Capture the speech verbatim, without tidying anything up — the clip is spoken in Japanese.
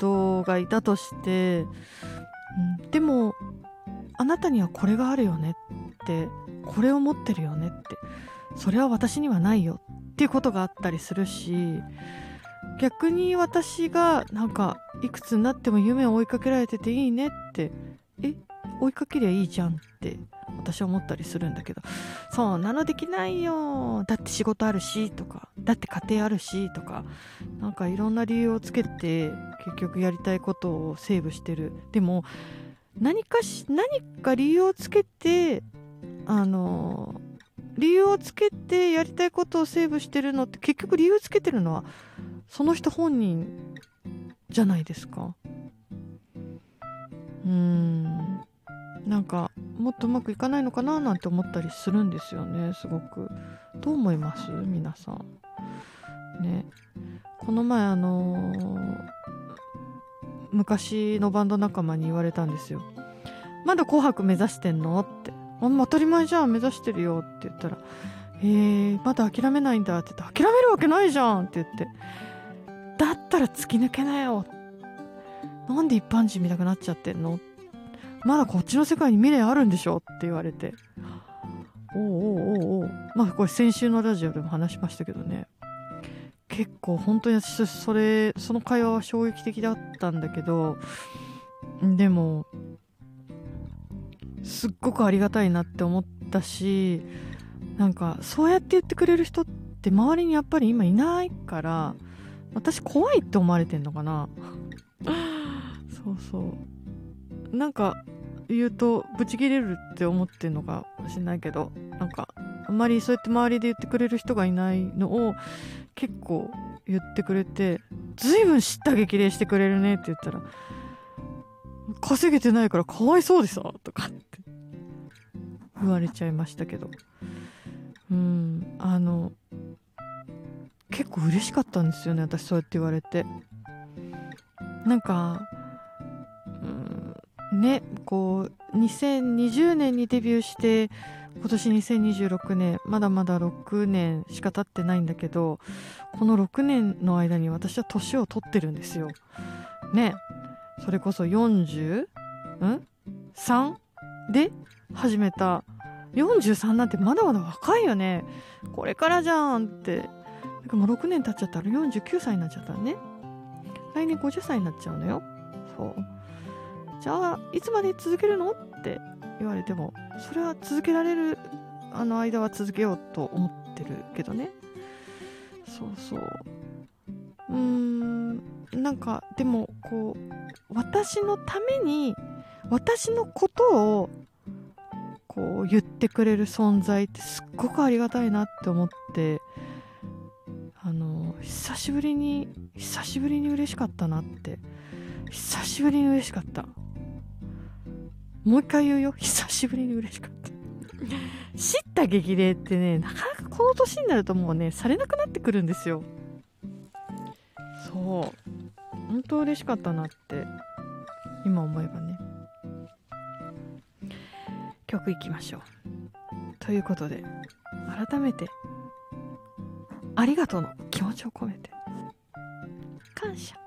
人がいたとして、うん、でもあなたにはこれがあるよねって、これを持ってるよねって、それは私にはないよっていうことがあったりするし、逆に私がなんかいくつになっても夢を追いかけられてていいねって、え追いかけりゃいいじゃんって私は思ったりするんだけど、そんなのできないよ、だって仕事あるしとか、だって家庭あるしとか、なんかいろんな理由をつけて結局やりたいことをセーブしてる。でも何かし何か理由をつけてあの理由をつけてやりたいことをセーブしてるのって、結局理由つけてるのはその人本人じゃないですか。うーんなんかもっとうまくいかないのかななんて思ったりするんですよね。すごく。どう思います皆さんね。この前あのー、昔のバンド仲間に言われたんですよ。まだ紅白目指してんのって。あ、当たり前じゃん、目指してるよって言ったら、えー、まだ諦めないんだって言って、諦めるわけないじゃんって言って、だったら突き抜けなよ、なんで一般人見たくなっちゃってんの、まだこっちの世界に未来あるんでしょって言われて、おうおうおうおう、まあこれ先週のラジオでも話しましたけどね、結構本当に私それその会話は衝撃的だったんだけど、でもすっごくありがたいなって思ったし、なんかそうやって言ってくれる人って周りにやっぱり今いないから、私怖いって思われてんのかなそうそうなんか言うとブチ切れるって思ってんのかもしれないけど、なんかあんまりそうやって周りで言ってくれる人がいないのを結構言ってくれて、ずいぶん叱咤激励してくれるねって言ったら、稼げてないからかわいそうでさとかって言われちゃいましたけど、うんあの結構嬉しかったんですよね、私そうやって言われて。なんかうんね、こうにせんにじゅうねんにデビューして今年にせんにじゅうろくねん、まだまだろくねんしか経ってないんだけど、このろくねんの間に私は年を取ってるんですよね。それこそよんじゅうさんで始めた。よんじゅうさんなんてまだまだ若いよね、これからじゃんって。だからもうろくねん経っちゃったらよんじゅうきゅうさいになっちゃったね。来年ごじゅっさいになっちゃうのよ。そうじゃあいつまで続けるのって言われても、それは続けられるあの間は続けようと思ってるけどね。そうそううーんなんかでもこう私のために私のことをこう言ってくれる存在ってすっごくありがたいなって思って、あの久しぶりに久しぶりに嬉しかったなって。久しぶりに嬉しかった。もう一回言うよ、久しぶりに嬉しかった叱咤激励ってね、なかなかこの年になるともうねされなくなってくるんですよ。そう本当嬉しかったなって今思えばね。曲いきましょう。ということで改めてありがとうの気持ちを込めて感謝。